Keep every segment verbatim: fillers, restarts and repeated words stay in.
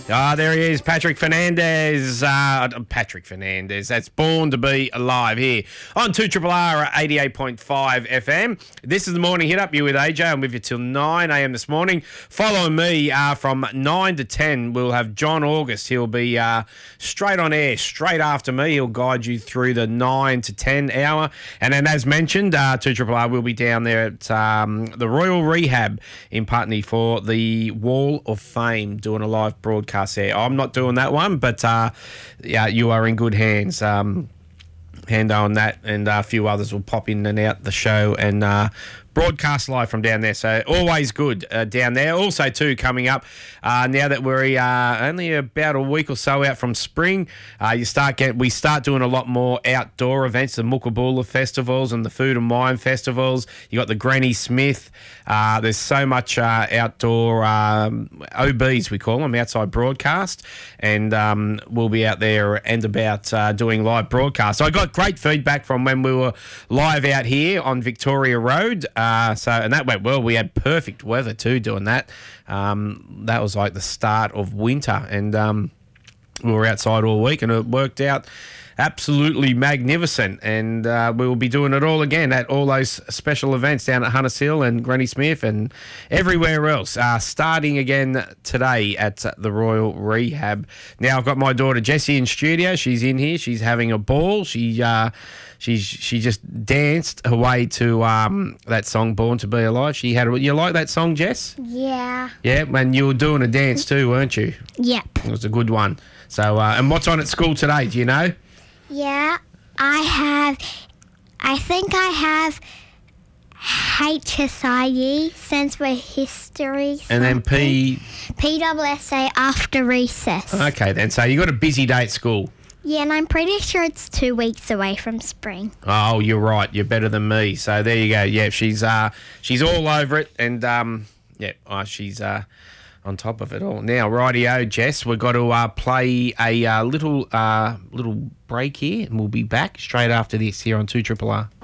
Ah, there he is, Patrick Fernandez. Uh, Patrick Fernandez. That's Born to Be Alive here on two R R R eighty-eight point five F M. This is the Morning Hit Up. You with A J. I'm with you till nine a m this morning. Follow me uh, from nine to ten. We'll have John August. He'll be uh, straight on air, straight after me. He'll guide you through the nine to ten hour. And then, as mentioned, uh, two R R R will be down there at um, the Royal Rehab in Putney for the Wall of Fame, doing a live broadcast there. I'm not doing that one, but uh, yeah, you are in good hands. Um, Hando on that, and uh, a few others will pop in and out the show and uh, broadcast live from down there. So always good uh, down there. Also, too, coming up uh, now that we're uh, only about a week or so out from spring, uh, you start get we start doing a lot more outdoor events, the Mookaboolra festivals and the Food and Wine festivals. You got the Granny Smith. Uh, there's so much uh, outdoor um, O Bs, we call them, outside broadcast, and um, we'll be out there and about uh, doing live broadcasts. So I got great feedback from when we were live out here on Victoria Road. Uh, so and that went well. We had perfect weather too doing that. Um, that was like the start of winter, and um, we were outside all week, and it worked out absolutely magnificent. And uh, we will be doing it all again at all those special events down at Hunters Hill and Granny Smith and everywhere else, uh, starting again today at the Royal Rehab. Now, I've got my daughter Jessie in studio. She's in here. She's having a ball. She uh, she's she just danced her way to um, that song, Born to Be Alive. She had a, you like that song, Jess? Yeah. Yeah, and you were doing a dance too, weren't you? Yep. It was a good one. So, uh, and what's on at school today, do you know? Yeah, I have, I think I have H S I E, Sense for History. And then P... P W S A after recess. Okay, then. So you got a busy day at school. Yeah, and I'm pretty sure it's two weeks away from spring. Oh, you're right. You're better than me. So there you go. Yeah, she's uh, she's all over it. And, um, yeah, oh, she's... Uh, on top of it all. Now, rightio, Jess, we've got to uh, play a uh, little uh, little break here, and we'll be back straight after this here on two R R R.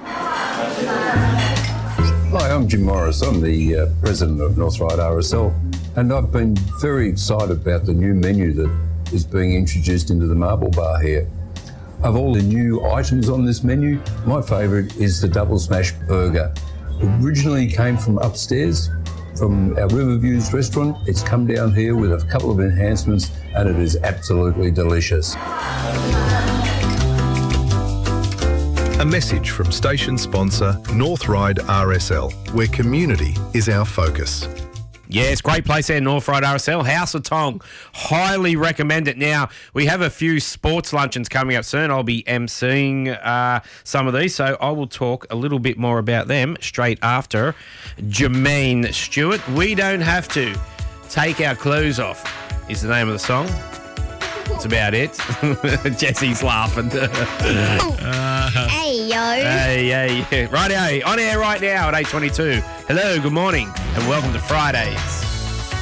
Hi, I'm Jim Morris. I'm the uh, president of North Ryde R S L, and I've been very excited about the new menu that is being introduced into the Marble Bar here. Of all the new items on this menu, my favourite is the Double Smash Burger. Originally came from upstairs, from our Riverviews restaurant. It's come down here with a couple of enhancements, and it is absolutely delicious. A message from station sponsor North Ryde R S L, where community is our focus. Yes, great place there, North Ryde R S L, House of Tong. Highly recommend it. Now, we have a few sports luncheons coming up soon. I'll be emceeing uh, some of these, so I will talk a little bit more about them straight after Jermaine Stewart. We Don't Have to Take Our Clothes Off is the name of the song. That's about it. Jesse's laughing. uh, Hey, yo. Hey, hey. Right, hey, on air right now at eight twenty-two. Hello, good morning, and welcome to Fridays.